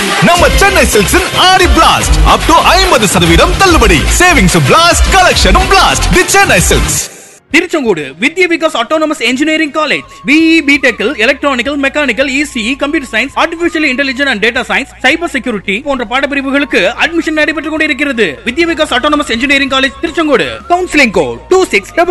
நம்ம சென்னை சில்க்ஸின் ஆடி blast up to 50% தள்ளுபடி. Savings blast, கலெக்ஷனும் blast. The Chennai silks. Tiruchengode Vidya Vikas autonomous engineering college. BE, பிடெக்கில் electronical, mechanical, ECE, computer science, artificial intelligence and data science, cyber security போன்ற பாடப்பிரிவுகளுக்கு admission நடைபெற்றுக் கொண்டிருக்கிறது. வித்யா Vikas autonomous engineering college Tiruchengode. Counselling code 26